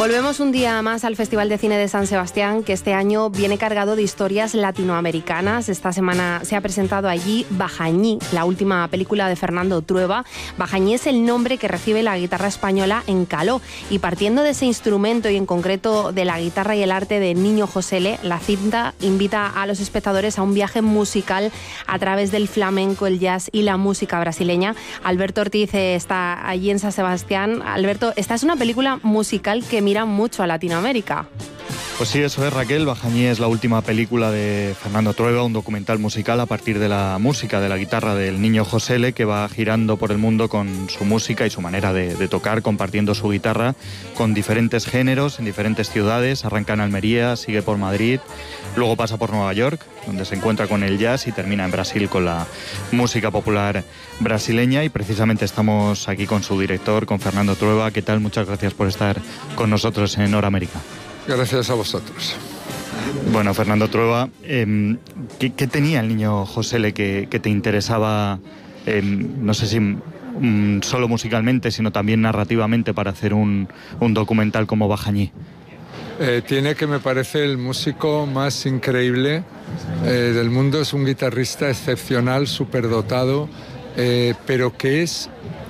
Volvemos un día más al Festival de Cine de San Sebastián, que este año viene cargado de historias latinoamericanas. Esta semana se ha presentado allí Bajañí, la última película de Fernando Trueba. Bajañí es el nombre que recibe la guitarra española en caló, y partiendo de ese instrumento y en concreto de la guitarra y el arte de Niño Josele, la cinta invita a los espectadores a un viaje musical a través del flamenco, el jazz y la música brasileña. Alberto Ortiz está allí en San Sebastián. Alberto, esta es una película musical que mira mucho a Latinoamérica. Pues sí, eso es, Raquel. Bajañí es la última película de Fernando Trueba, un documental musical a partir de la música, de la guitarra del Niño Josele, que va girando por el mundo con su música y su manera de tocar, compartiendo su guitarra con diferentes géneros en diferentes ciudades. Arranca en Almería, sigue por Madrid, luego pasa por Nueva York, donde se encuentra con el jazz, y termina en Brasil con la música popular brasileña. Y precisamente estamos aquí con su director, con Fernando Trueba. ¿Qué tal? Muchas gracias por estar con nosotros en Hora América. Gracias a vosotros. Bueno, Fernando Trueba, ¿qué tenía el Niño Josele que te interesaba, no sé si solo musicalmente, sino también narrativamente, para hacer un documental como Bajañí? Tiene, que me parece el músico más increíble del mundo. Es un guitarrista excepcional, superdotado, pero que es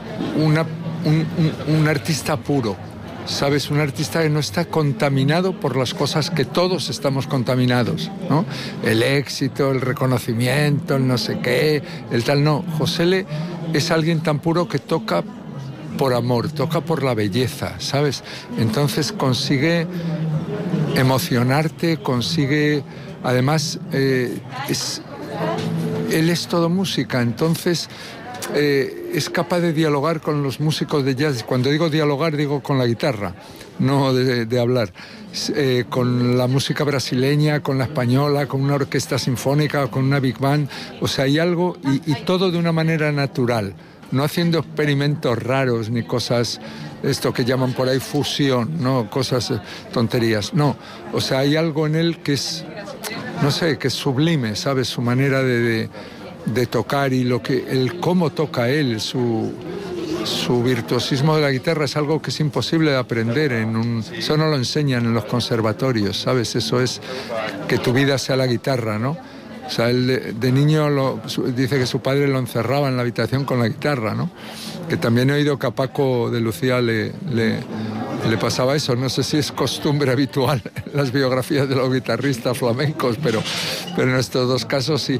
un artista puro. ¿Sabes? Un artista que no está contaminado por las cosas que todos estamos contaminados, ¿no? El éxito, el reconocimiento, el no sé qué, el tal. No, Josele es alguien tan puro que toca por amor, toca por la belleza, ¿sabes? Entonces consigue emocionarte, consigue... Además, él es todo música, entonces... es capaz de dialogar con los músicos de jazz. Cuando digo dialogar, digo con la guitarra, no de hablar. Con la música brasileña, con la española, con una orquesta sinfónica, con una big band. O sea, hay algo, y todo de una manera natural, no haciendo experimentos raros ni cosas, esto que llaman por ahí fusión, no, cosas tonterías. No, o sea, hay algo en él que es, no sé, que es sublime, ¿sabes? Su manera de tocar, y el cómo toca él, su virtuosismo de la guitarra es algo que es imposible de aprender eso no lo enseñan en los conservatorios, ¿sabes? Eso es que tu vida sea la guitarra, ¿no? O sea, él de niño dice que su padre lo encerraba en la habitación con la guitarra, ¿no? Que también he oído que a Paco de Lucía le pasaba eso. No sé si es costumbre habitual en las biografías de los guitarristas flamencos, pero en estos dos casos sí.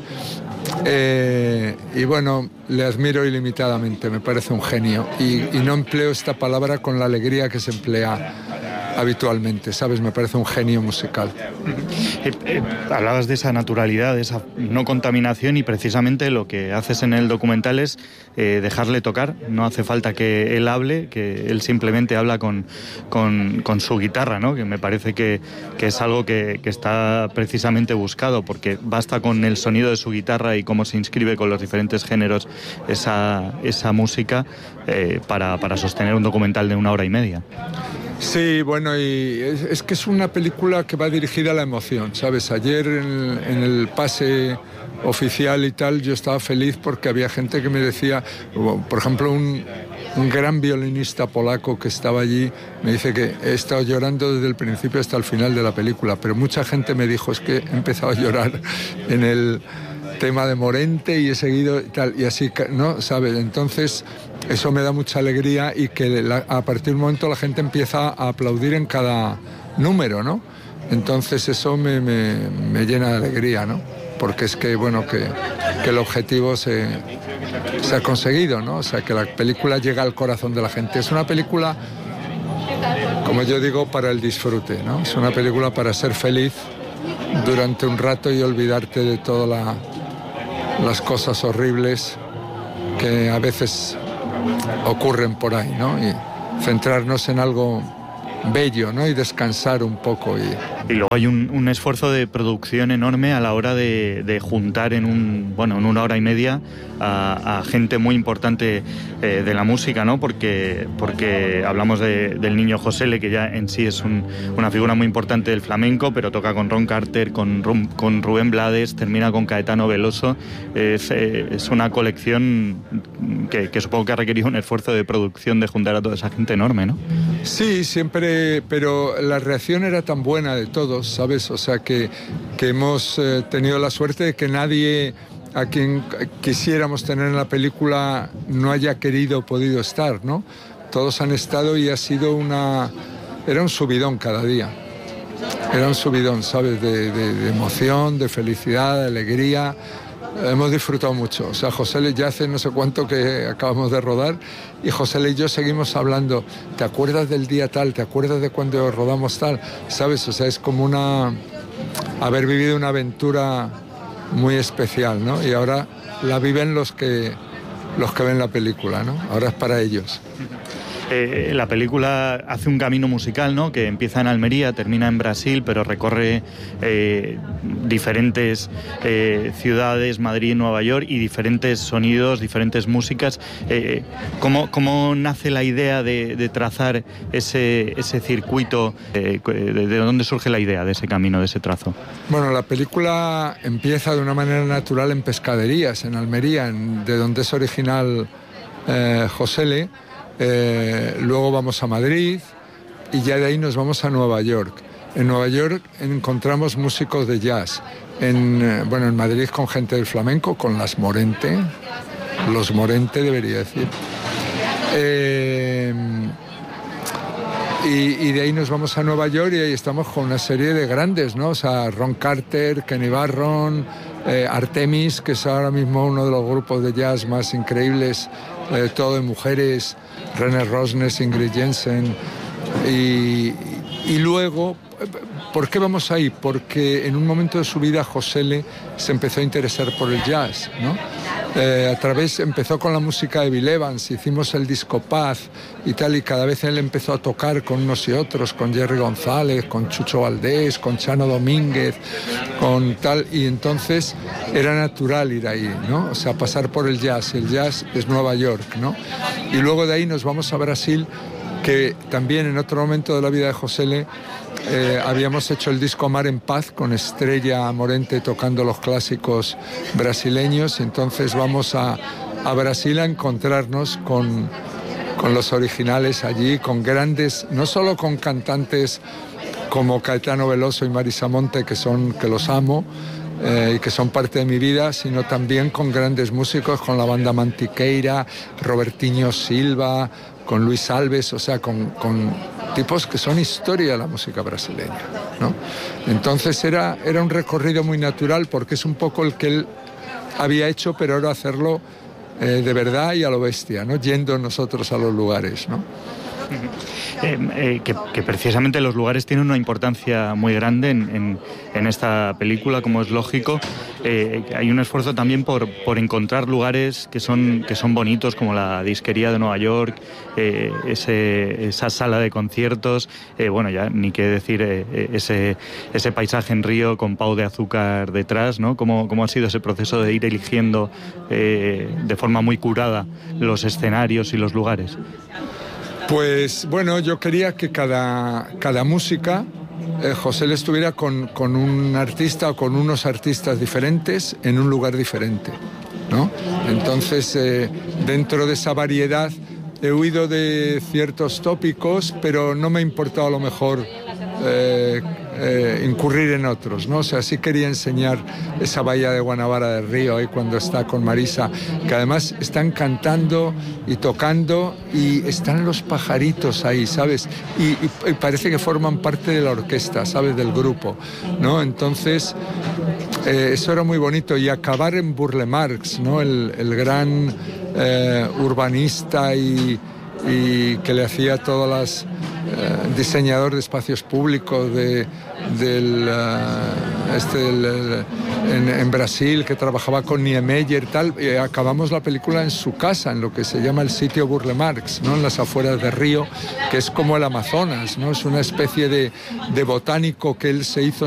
Y bueno, le admiro ilimitadamente, me parece un genio, y no empleo esta palabra con la alegría que se emplea habitualmente, ¿sabes? Me parece un genio musical. Hablabas de esa naturalidad, de esa no contaminación, y precisamente lo que haces en el documental es dejarle tocar. No hace falta que él hable, que él simplemente habla con su guitarra, ¿no? Que me parece que es algo que está precisamente buscado, porque basta con el sonido de su guitarra y cómo se inscribe con los diferentes géneros esa música para sostener un documental de 1 hora y media. Sí, bueno, y es que es una película que va dirigida a la emoción, ¿sabes? Ayer en el pase oficial y tal, yo estaba feliz porque había gente que me decía, por ejemplo, un gran violinista polaco que estaba allí, me dice que he estado llorando desde el principio hasta el final de la película, pero mucha gente me dijo, es que he empezado a llorar en el tema de Morente y he seguido y tal, y así, ¿no? ¿Sabes? Entonces... eso me da mucha alegría, y que a partir de un momento la gente empieza a aplaudir en cada número, ¿no? Entonces eso me llena de alegría, ¿no? Porque es que, bueno, que el objetivo se ha conseguido, ¿no? O sea, que la película llega al corazón de la gente. Es una película, como yo digo, para el disfrute, ¿no? Es una película para ser feliz durante un rato y olvidarte de todas las cosas horribles que a veces ocurren por ahí, ¿no? Y centrarnos en algo bello, ¿no? Y descansar un poco Y luego hay un esfuerzo de producción enorme a la hora de juntar en una hora y media a gente muy importante de la música, ¿no? Porque hablamos del niño Josele, que ya en sí es una figura muy importante del flamenco, pero toca con Ron Carter, con Rubén Blades, termina con Caetano Veloso. Es una colección que supongo que ha requerido un esfuerzo de producción de juntar a toda esa gente enorme, ¿no? Sí, siempre, pero la reacción era tan buena de todos, ¿sabes? O sea, que hemos tenido la suerte de que nadie a quien quisiéramos tener en la película no haya querido o podido estar, ¿no? Todos han estado y ha sido era un subidón cada día. Era un subidón, ¿sabes? De emoción, de felicidad, de alegría. Hemos disfrutado mucho. O sea, Josele ya hace no sé cuánto que acabamos de rodar y Josele y yo seguimos hablando. ¿Te acuerdas del día tal? ¿Te acuerdas de cuando rodamos tal? ¿Sabes? O sea, es como haber vivido una aventura muy especial, ¿no? Y ahora la viven los que ven la película, ¿no? Ahora es para ellos. La película hace un camino musical, ¿no? Que empieza en Almería, termina en Brasil, pero recorre diferentes ciudades, Madrid, Nueva York, y diferentes sonidos, diferentes músicas. ¿Cómo nace la idea de trazar ese circuito? ¿De dónde surge la idea de ese camino, de ese trazo? Bueno, la película empieza de una manera natural en Pescaderías, en Almería, de donde es original Josele. Luego vamos a Madrid y ya de ahí nos vamos a Nueva York. En Nueva York encontramos músicos de jazz. En Madrid con gente del flamenco, con los Morente debería decir. Y de ahí nos vamos a Nueva York y ahí estamos con una serie de grandes, ¿no? O sea, Ron Carter, Kenny Barron, Artemis, que es ahora mismo uno de los grupos de jazz más increíbles, todo de mujeres, René Rosnes, Ingrid Jensen. Y luego, ¿por qué vamos ahí? Porque en un momento de su vida Josele se empezó a interesar por el jazz, ¿no? Empezó con la música de Bill Evans, hicimos el disco Paz y tal, y cada vez él empezó a tocar con unos y otros, con Jerry González, con Chucho Valdés, con Chano Domínguez, con tal, y entonces era natural ir ahí, ¿no? O sea, pasar por el jazz es Nueva York, ¿no? Y luego de ahí nos vamos a Brasil, que también en otro momento de la vida de Josele habíamos hecho el disco Mar en Paz con Estrella Morente tocando los clásicos brasileños, y entonces vamos a Brasil a encontrarnos con los originales allí, con grandes, no solo con cantantes como Caetano Veloso y Marisa Monte, que los amo y que son parte de mi vida, sino también con grandes músicos, con la banda Mantiqueira, Robertinho Silva, con Luis Alves, o sea, con tipos que son historia de la música brasileña, ¿no? Entonces era un recorrido muy natural, porque es un poco el que él había hecho, pero ahora hacerlo de verdad y a lo bestia, ¿no? Yendo nosotros a los lugares, ¿no? Que precisamente los lugares tienen una importancia muy grande en esta película, como es lógico. Hay un esfuerzo también por encontrar lugares que son bonitos, como la disquería de Nueva York, esa sala de conciertos, ya ni qué decir, ese paisaje en Río con Pau de Azúcar detrás, ¿no? ¿Cómo ha sido ese proceso de ir eligiendo de forma muy curada los escenarios y los lugares? Pues bueno, yo quería que cada música, Josele estuviera con un artista o con unos artistas diferentes en un lugar diferente, ¿no? Entonces, dentro de esa variedad he huido de ciertos tópicos, pero no me ha importado a lo mejor incurrir en otros, ¿no? O sea, sí quería enseñar esa bahía de Guanabara del Río ahí cuando está con Marisa, que además están cantando y tocando y están los pajaritos ahí, ¿sabes? Y parece que forman parte de la orquesta, ¿sabes? Del grupo, ¿no? Entonces, eso era muy bonito. Y acabar en Burle Marx, ¿no? El gran urbanista y que le hacía todas las diseñador de espacios públicos del en Brasil, que trabajaba con Niemeyer y tal. Acabamos la película en su casa, en lo que se llama el sitio Burle Marx, ¿no? En las afueras de Río, que es como el Amazonas, ¿no? Es una especie de botánico que él se hizo